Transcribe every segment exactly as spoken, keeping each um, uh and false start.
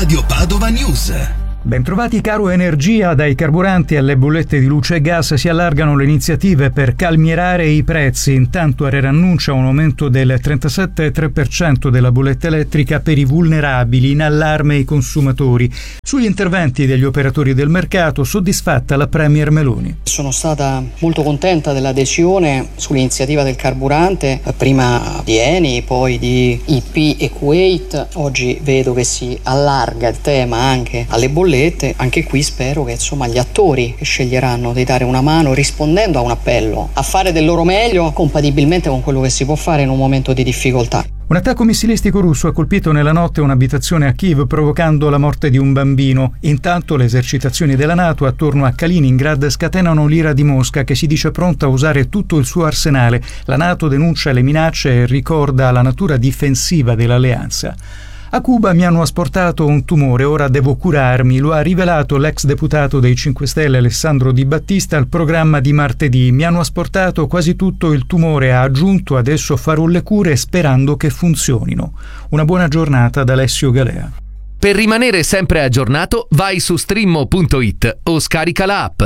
Radio Padova News. Bentrovati. Caro energia, dai carburanti alle bollette di luce e gas si allargano le iniziative per calmierare i prezzi. Intanto ARERA annuncia un aumento del trentasette virgola tre per cento della bolletta elettrica per i vulnerabili, in allarme i consumatori. Sugli interventi degli operatori del mercato, soddisfatta la Premier Meloni. Sono stata molto contenta dell'adesione sull'iniziativa del carburante, prima di Eni, poi di I P e Kuwait. Oggi vedo che si allarga il tema anche alle bollette. Anche qui spero che insomma gli attori che sceglieranno di dare una mano, rispondendo a un appello a fare del loro meglio, compatibilmente con quello che si può fare in un momento di difficoltà. Un attacco missilistico russo ha colpito nella notte un'abitazione a Kiev, provocando la morte di un bambino. Intanto le esercitazioni della NATO attorno a Kaliningrad scatenano l'ira di Mosca, che si dice pronta a usare tutto il suo arsenale. La NATO denuncia le minacce e ricorda la natura difensiva dell'alleanza. A Cuba mi hanno asportato un tumore, ora devo curarmi, lo ha rivelato l'ex deputato dei cinque Stelle Alessandro Di Battista al programma di martedì. Mi hanno asportato quasi tutto il tumore, ha aggiunto, adesso farò le cure sperando che funzionino. Una buona giornata da Alessio Galea. Per rimanere sempre aggiornato, vai su streammo punto it o scarica la app.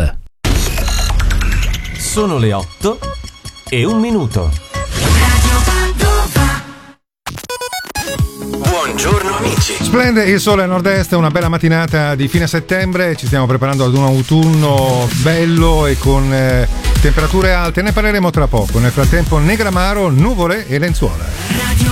Sono le otto e un minuto. Buongiorno amici. Splende il sole a nord-est, una bella mattinata di fine settembre, ci stiamo preparando ad un autunno bello e con eh, temperature alte, ne parleremo tra poco. Nel frattempo Negramaro, nuvole e lenzuola. Radio